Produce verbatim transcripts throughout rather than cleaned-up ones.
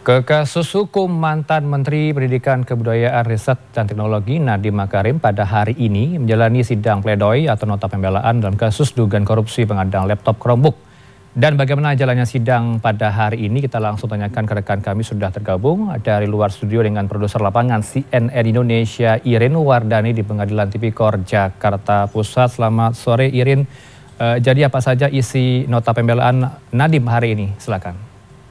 Ke kasus hukum mantan Menteri Pendidikan Kebudayaan Riset dan Teknologi Nadiem Makarim pada hari ini menjalani sidang pledoi atau nota pembelaan dalam kasus dugaan korupsi pengadaan laptop Chromebook. Dan bagaimana jalannya sidang pada hari ini kita langsung tanyakan ke rekan kami sudah tergabung dari luar studio dengan produser lapangan C N N Indonesia Irin Wardani di Pengadilan Tipikor Jakarta Pusat. Selamat sore Irin. Uh, jadi apa saja isi nota pembelaan Nadiem hari ini? Silakan.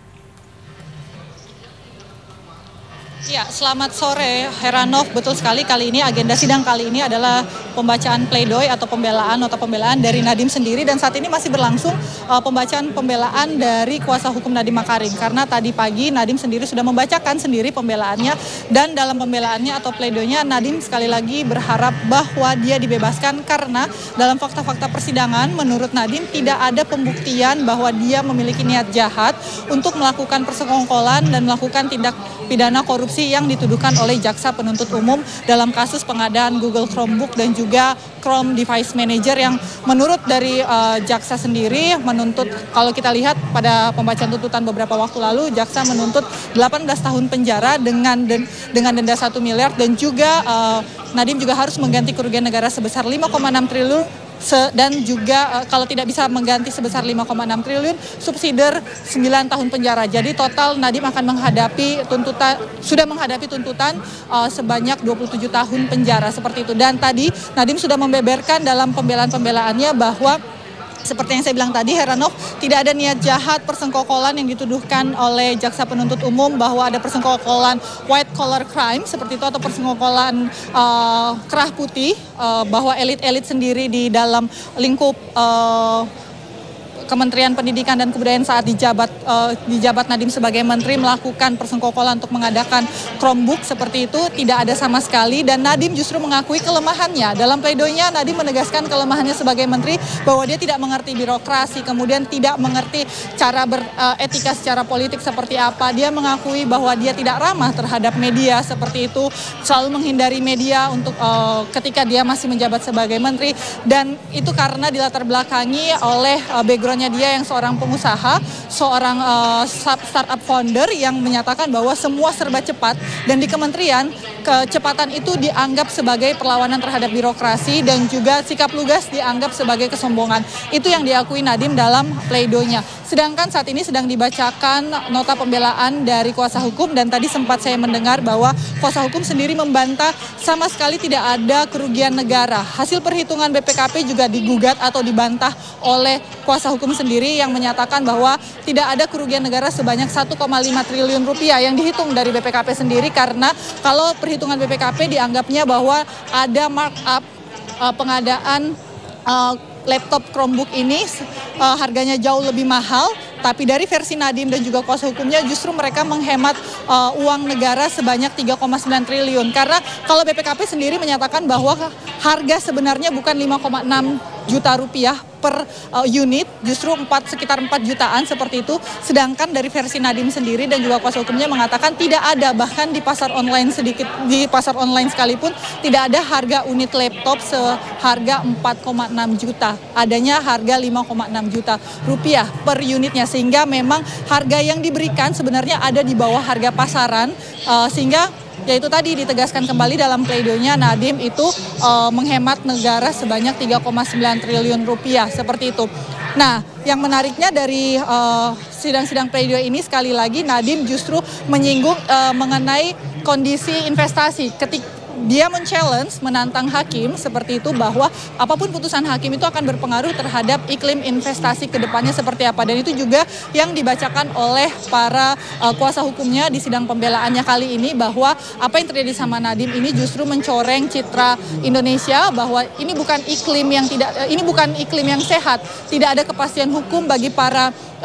Ya, selamat sore Heranov. Betul sekali, kali ini agenda sidang kali ini adalah pembacaan pledoi atau pembelaan, nota pembelaan dari Nadiem sendiri, dan saat ini masih berlangsung uh, pembacaan pembelaan dari kuasa hukum Nadiem Makarim, karena tadi pagi Nadiem sendiri sudah membacakan sendiri pembelaannya, dan dalam pembelaannya atau pledoinya Nadiem sekali lagi berharap bahwa dia dibebaskan karena dalam fakta-fakta persidangan menurut Nadiem tidak ada pembuktian bahwa dia memiliki niat jahat untuk melakukan persekongkolan dan melakukan tindak pidana korupsi yang dituduhkan oleh jaksa penuntut umum dalam kasus pengadaan Google Chromebook dan juga Chrome Device Manager yang menurut dari uh, jaksa sendiri menuntut, kalau kita lihat pada pembacaan tuntutan beberapa waktu lalu, jaksa menuntut delapan belas tahun penjara dengan den, dengan denda satu miliar dan juga uh, Nadiem juga harus mengganti kerugian negara sebesar lima koma enam triliun dan juga uh, kalau tidak bisa mengganti sebesar lima koma enam triliun, subsidiar sembilan tahun penjara. Jadi total Nadiem akan menghadapi tuntutan, sudah menghadapi tuntutan uh, sebanyak dua puluh tujuh tahun penjara seperti itu. Dan tadi Nadiem sudah membeberkan dalam pembelaan-pembelaannya bahwa seperti yang saya bilang tadi, Heranov, tidak ada niat jahat persengkokolan yang dituduhkan oleh jaksa penuntut umum bahwa ada persengkokolan white collar crime seperti itu atau persengkokolan uh, kerah putih, uh, bahwa elit-elit sendiri di dalam lingkup uh, Kementerian Pendidikan dan Kebudayaan saat dijabat uh, dijabat Nadiem sebagai menteri melakukan persengkokolan untuk mengadakan Chromebook seperti itu tidak ada sama sekali, dan Nadiem justru mengakui kelemahannya. Dalam pledoinya Nadiem menegaskan kelemahannya sebagai menteri bahwa dia tidak mengerti birokrasi, kemudian tidak mengerti cara beretika uh, secara politik seperti apa. Dia mengakui bahwa dia tidak ramah terhadap media seperti itu, selalu menghindari media untuk uh, ketika dia masih menjabat sebagai menteri, dan itu karena dilatar belakangi oleh uh, background dia yang seorang pengusaha, seorang uh, startup founder yang menyatakan bahwa semua serba cepat, dan di kementerian kecepatan itu dianggap sebagai perlawanan terhadap birokrasi dan juga sikap lugas dianggap sebagai kesombongan. Itu yang diakui Nadiem dalam pleidoinya. Sedangkan saat ini sedang dibacakan nota pembelaan dari kuasa hukum, dan tadi sempat saya mendengar bahwa kuasa hukum sendiri membantah sama sekali tidak ada kerugian negara. Hasil perhitungan B P K P juga digugat atau dibantah oleh kuasa hukum sendiri yang menyatakan bahwa tidak ada kerugian negara sebanyak satu koma lima triliun rupiah yang dihitung dari B P K P sendiri, karena kalau perhitungan B P K P dianggapnya bahwa ada markup uh, pengadaan uh, laptop Chromebook ini uh, harganya jauh lebih mahal, tapi dari versi Nadiem dan juga kuasa hukumnya justru mereka menghemat uh, uang negara sebanyak tiga koma sembilan triliun. Karena kalau B P K P sendiri menyatakan bahwa harga sebenarnya bukan lima koma enam juta rupiah per uh, unit, justru empat, sekitar empat jutaan seperti itu. Sedangkan dari versi Nadiem sendiri dan juga kuasa hukumnya mengatakan tidak ada, bahkan di pasar online sedikit, di pasar online sekalipun tidak ada harga unit laptop seharga empat koma enam juta. Adanya harga lima koma enam juta rupiah per unitnya, sehingga memang harga yang diberikan sebenarnya ada di bawah harga pasaran, uh, sehingga yaitu tadi ditegaskan kembali dalam pleidoinya Nadiem itu uh, menghemat negara sebanyak tiga koma sembilan triliun rupiah seperti itu. Nah, yang menariknya dari uh, sidang-sidang pledoi ini sekali lagi Nadiem justru menyinggung uh, mengenai kondisi investasi. Ketika dia men-challenge, menantang hakim seperti itu, bahwa apapun putusan hakim itu akan berpengaruh terhadap iklim investasi ke depannya seperti apa. Dan itu juga yang dibacakan oleh para uh, kuasa hukumnya di sidang pembelaannya kali ini, bahwa apa yang terjadi sama Nadiem ini justru mencoreng citra Indonesia, bahwa ini bukan iklim yang tidak uh, ini bukan iklim yang sehat, tidak ada kepastian hukum bagi para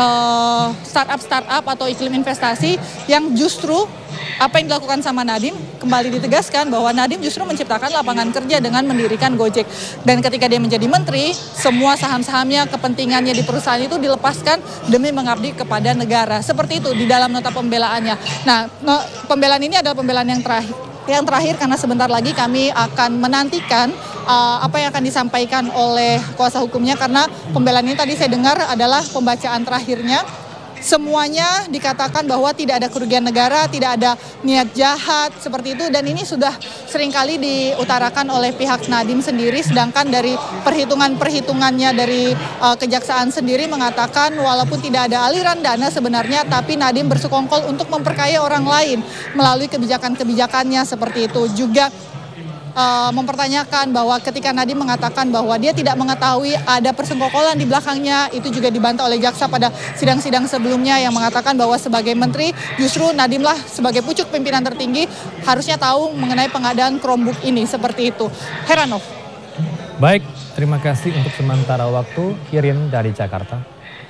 uh, startup-startup atau iklim investasi, yang justru apa yang dilakukan sama Nadiem kembali ditegaskan bahwa Nadiem justru menciptakan lapangan kerja dengan mendirikan Gojek. Dan ketika dia menjadi menteri, semua saham-sahamnya, kepentingannya di perusahaan itu dilepaskan demi mengabdi kepada negara. Seperti itu di dalam nota pembelaannya. Nah, pembelaan ini adalah pembelaan yang terakhir. Yang terakhir karena sebentar lagi kami akan menantikan uh, apa yang akan disampaikan oleh kuasa hukumnya, karena pembelaan ini tadi saya dengar adalah pembacaan terakhirnya. semuanya dikatakan bahwa tidak ada kerugian negara, tidak ada niat jahat seperti itu, dan ini sudah seringkali diutarakan oleh pihak Nadiem sendiri, sedangkan dari perhitungan-perhitungannya dari uh, kejaksaan sendiri mengatakan walaupun tidak ada aliran dana sebenarnya, tapi Nadiem bersekongkol untuk memperkaya orang lain melalui kebijakan-kebijakannya seperti itu. Juga Uh, mempertanyakan bahwa ketika Nadiem mengatakan bahwa dia tidak mengetahui ada persengkokolan di belakangnya, itu juga dibantah oleh jaksa pada sidang-sidang sebelumnya yang mengatakan bahwa sebagai menteri justru Nadiem lah sebagai pucuk pimpinan tertinggi harusnya tahu mengenai pengadaan Chromebook ini, seperti itu. Heranov. Baik, terima kasih untuk sementara waktu, Kirin dari Jakarta.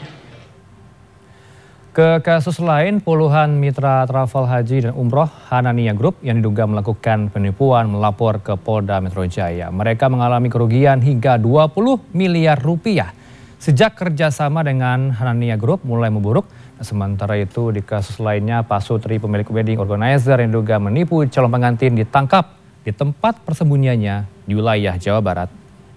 Ke kasus lain, puluhan mitra travel haji dan umroh Hanania Group yang diduga melakukan penipuan melapor ke Polda Metro Jaya. Mereka mengalami kerugian hingga dua puluh miliar rupiah sejak kerjasama dengan Hanania Group mulai memburuk. Sementara itu di kasus lainnya, Pak Sutri, pemilik wedding organizer yang diduga menipu calon pengantin, ditangkap di tempat persembunyiannya di wilayah Jawa Barat.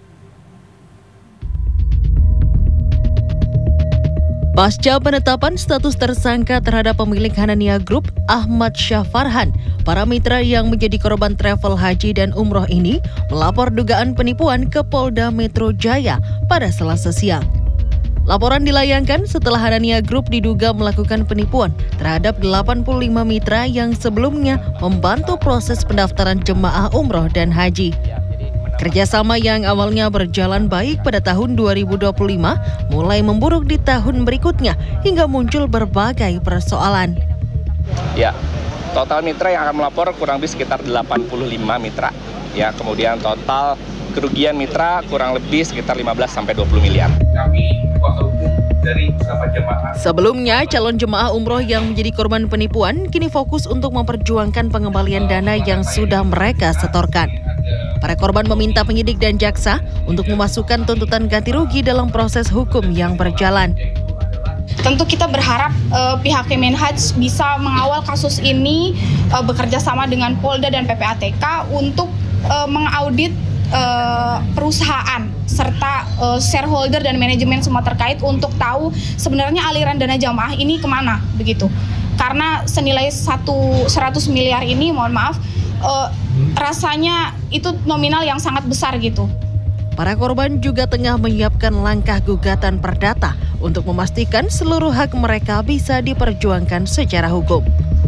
Pasca penetapan status tersangka terhadap pemilik Hanania Group, Ahmad Syah Farhan, para mitra yang menjadi korban travel haji dan umroh ini melapor dugaan penipuan ke Polda Metro Jaya pada Selasa siang. Laporan dilayangkan setelah Hanania Group diduga melakukan penipuan terhadap delapan puluh lima mitra yang sebelumnya membantu proses pendaftaran jemaah umroh dan haji. Kerjasama yang awalnya berjalan baik pada tahun dua ribu dua puluh lima mulai memburuk di tahun berikutnya hingga muncul berbagai persoalan. Ya, total mitra yang akan melapor kurang lebih sekitar delapan puluh lima mitra. Ya, kemudian total kerugian mitra kurang lebih sekitar lima belas sampai dua puluh miliar. Kami kuasa hukum dari beberapa jemaah. Sebelumnya, calon jemaah umroh yang menjadi korban penipuan kini fokus untuk memperjuangkan pengembalian dana yang sudah mereka setorkan. Para korban meminta penyidik dan jaksa untuk memasukkan tuntutan ganti rugi dalam proses hukum yang berjalan. Tentu kita berharap uh, pihak Kemenhaj bisa mengawal kasus ini uh, bekerja sama dengan Polda dan P P A T K untuk uh, mengaudit uh, perusahaan serta uh, shareholder dan manajemen semua terkait untuk tahu sebenarnya aliran dana jamaah ini kemana begitu. Karena senilai satu seratus miliar ini, mohon maaf, uh, rasanya itu nominal yang sangat besar gitu. Para korban juga tengah menyiapkan langkah gugatan perdata untuk memastikan seluruh hak mereka bisa diperjuangkan secara hukum.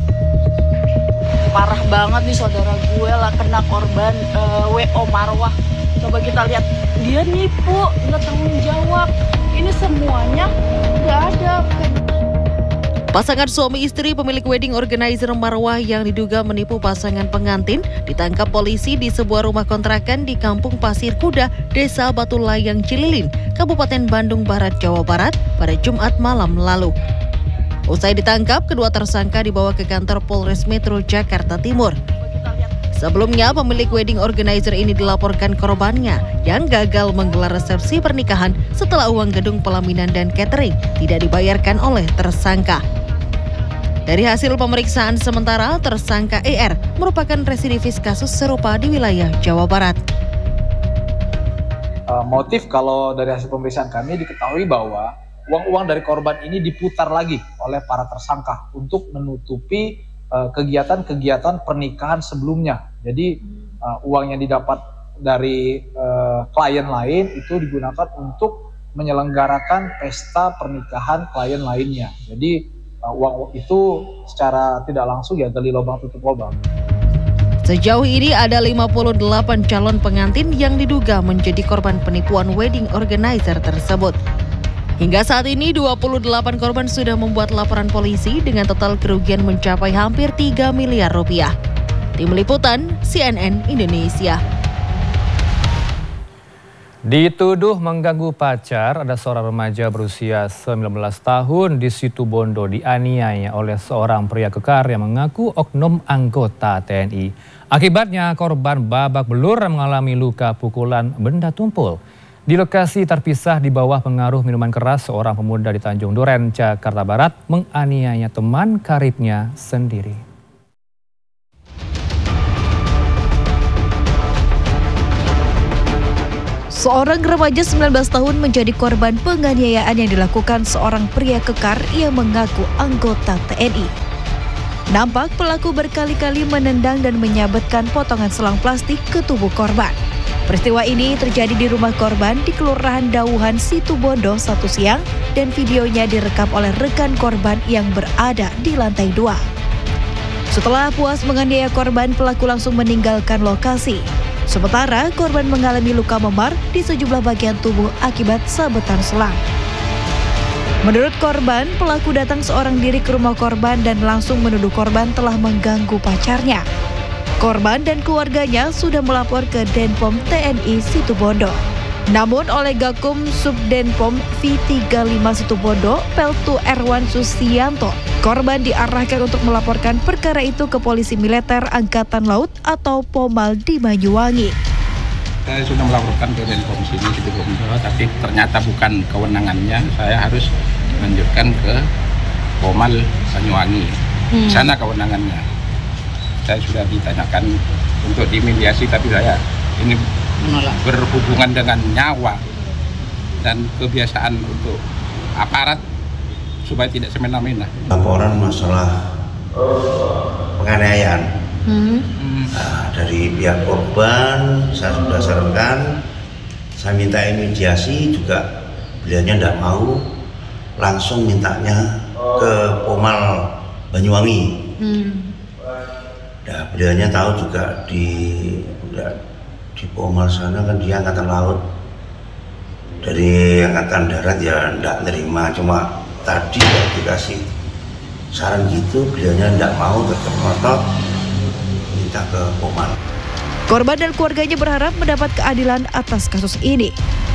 Parah banget nih saudara gue lah kena korban uh, W O Marwah. Coba kita lihat, dia nipu, nggak tanggung jawab. Ini semuanya nggak ada. Pasangan suami istri pemilik wedding organizer Marwah yang diduga menipu pasangan pengantin ditangkap polisi di sebuah rumah kontrakan di Kampung Pasir Kuda, Desa Batu Layang, Cililin, Kabupaten Bandung Barat, Jawa Barat pada Jumat malam lalu. Usai ditangkap, kedua tersangka dibawa ke kantor Polres Metro Jakarta Timur. Sebelumnya, pemilik wedding organizer ini dilaporkan korbannya yang gagal menggelar resepsi pernikahan setelah uang gedung pelaminan dan catering tidak dibayarkan oleh tersangka. Dari hasil pemeriksaan sementara, tersangka E R merupakan residivis kasus serupa di wilayah Jawa Barat. Uh, motif kalau dari hasil pemeriksaan kami diketahui bahwa uang-uang dari korban ini diputar lagi oleh para tersangka untuk menutupi uh, kegiatan-kegiatan pernikahan sebelumnya. Jadi uh, uang yang didapat dari uh, klien lain itu digunakan untuk menyelenggarakan pesta pernikahan klien lainnya. Jadi Uh, uang itu secara tidak langsung ya gali lubang tutup lubang. Sejauh ini ada lima puluh delapan calon pengantin yang diduga menjadi korban penipuan wedding organizer tersebut. Hingga saat ini dua puluh delapan korban sudah membuat laporan polisi dengan total kerugian mencapai hampir tiga miliar rupiah. Tim Liputan C N N Indonesia. Dituduh mengganggu pacar, ada seorang remaja berusia sembilan belas tahun di Situbondo dianiaya oleh seorang pria kekar yang mengaku oknum anggota T N I. Akibatnya korban babak belur mengalami luka pukulan benda tumpul. Di lokasi terpisah di bawah pengaruh minuman keras, seorang pemuda di Tanjung Duren, Jakarta Barat menganiaya teman karibnya sendiri. Seorang remaja sembilan belas tahun menjadi korban penganiayaan yang dilakukan seorang pria kekar yang mengaku anggota T N I. Nampak pelaku berkali-kali menendang dan menyabetkan potongan selang plastik ke tubuh korban. Peristiwa ini terjadi di rumah korban di Kelurahan Dauhan, Situbondo Sabtu siang dan videonya direkam oleh rekan korban yang berada di lantai dua. Setelah puas menganiaya korban, pelaku langsung meninggalkan lokasi. Sementara korban mengalami luka memar di sejumlah bagian tubuh akibat sabetan selang. Menurut korban, pelaku datang seorang diri ke rumah korban dan langsung menuduh korban telah mengganggu pacarnya. Korban dan keluarganya sudah melapor ke Denpom T N I Situbondo. Namun oleh Gakum Subdenpom V tiga puluh lima Situbondo, Peltu Erwan Susianto, korban diarahkan untuk melaporkan perkara itu ke Polisi Militer Angkatan Laut atau Pomal di Banyuwangi. Saya sudah melaporkan ke Denpom sini Situbondo, tapi ternyata bukan kewenangannya. Saya harus lanjutkan ke Pomal Banyuwangi. Hmm. Sana kewenangannya. Saya sudah ditanyakan untuk dimediasi, tapi saya ini menolak. Berhubungan dengan nyawa dan kebiasaan untuk aparat supaya tidak semena-mena. Laporan masalah penganiayaan. Hmm. Nah, dari pihak korban saya sudah sarankan, saya minta mediasi juga, beliaunya tidak mau, langsung mintanya ke Pomal Banyuwangi. Hmm. Nah, beliaunya tahu juga di di Pomal sana kan dia angkatan laut, dari angkatan darat ya tidak nerima, cuma tadi ya dikasih saran gitu, beliaunya tidak mau, tetap ngotot minta ke Pomal. Korban dan keluarganya berharap mendapat keadilan atas kasus ini.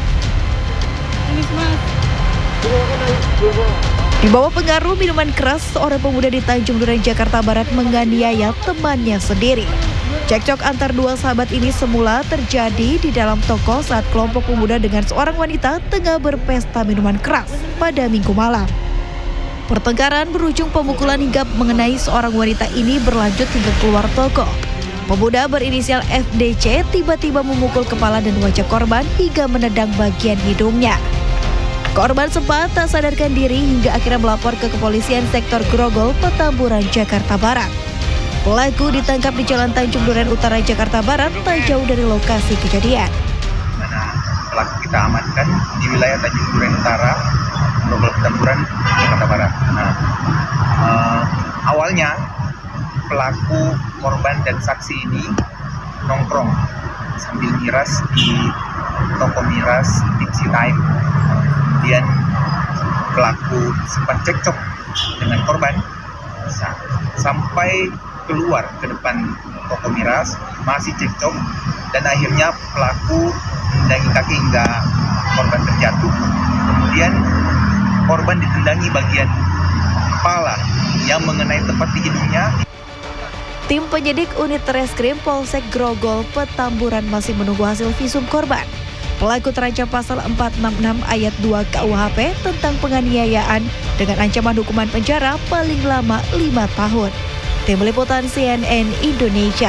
Di bawah pengaruh minuman keras, seorang pemuda di Tanjung Duren, Jakarta Barat menganiaya temannya sendiri. Cekcok antar dua sahabat ini semula terjadi di dalam toko saat kelompok pemuda dengan seorang wanita tengah berpesta minuman keras pada Minggu malam. Pertengkaran berujung pemukulan hingga mengenai seorang wanita ini berlanjut hingga keluar toko. Pemuda berinisial F D C tiba-tiba memukul kepala dan wajah korban hingga menendang bagian hidungnya. Korban sempat tak sadarkan diri hingga akhirnya melapor ke kepolisian sektor Grogol, Petamburan, Jakarta Barat. Pelaku ditangkap di Jalan Tanjung Duren Utara, Jakarta Barat, tak jauh dari lokasi kejadian. Mana pelaku kita amankan di wilayah Tanjung Duren Utara, Grogol, Petamburan, Jakarta Barat. Nah, uh, awalnya pelaku, korban dan saksi ini nongkrong sambil miras di toko miras Dixie Time. Kemudian pelaku sempat cekcok dengan korban sampai keluar ke depan toko miras, masih cekcok, dan akhirnya pelaku menendangi kaki hingga korban terjatuh. Kemudian korban ditendangi bagian kepala yang mengenai tepat di hidungnya. Tim penyidik unit Reskrim Polsek Grogol, Petamburan masih menunggu hasil visum korban. Pelaku terancam pasal empat enam enam ayat dua K U H P tentang penganiayaan dengan ancaman hukuman penjara paling lama lima tahun. Tim Liputan C N N Indonesia.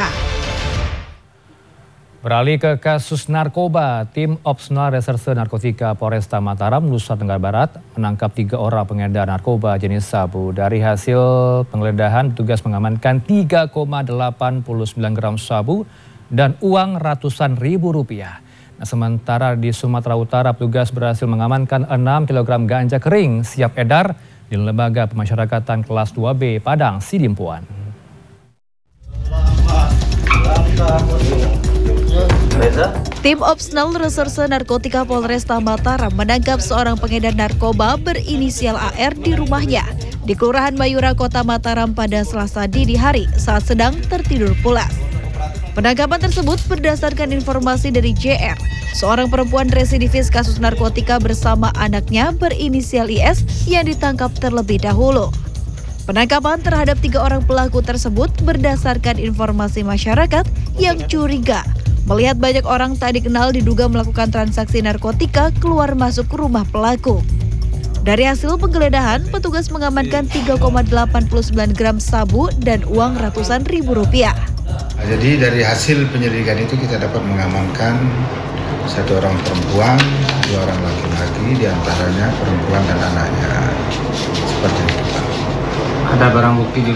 Beralih ke kasus narkoba, tim Opsnal Reserse Narkotika Polresta Mataram, Nusa Tenggara Barat menangkap tiga orang pengedar narkoba jenis sabu. Dari hasil penggeledahan, petugas mengamankan tiga koma delapan sembilan gram sabu dan uang ratusan ribu rupiah. Nah, sementara di Sumatera Utara, petugas berhasil mengamankan enam kilogram ganja kering siap edar di Lembaga Pemasyarakatan Kelas dua B Padang, Sidimpuan. Tim Opsnal Reserse Narkotika Polresta Mataram menangkap seorang pengedar narkoba berinisial A R di rumahnya di Kelurahan Mayura, Kota Mataram pada Selasa dini hari saat sedang tertidur pulas. Penangkapan tersebut berdasarkan informasi dari J R, seorang perempuan residivis kasus narkotika bersama anaknya berinisial I S yang ditangkap terlebih dahulu. Penangkapan terhadap tiga orang pelaku tersebut berdasarkan informasi masyarakat yang curiga melihat banyak orang tak dikenal diduga melakukan transaksi narkotika keluar masuk rumah pelaku. Dari hasil penggeledahan, petugas mengamankan tiga koma delapan sembilan gram sabu dan uang ratusan ribu rupiah. Jadi dari hasil penyelidikan itu kita dapat mengamankan satu orang perempuan, dua orang laki-laki, diantaranya perempuan dan anaknya. Seperti itu, Pak. Ada barang bukti juga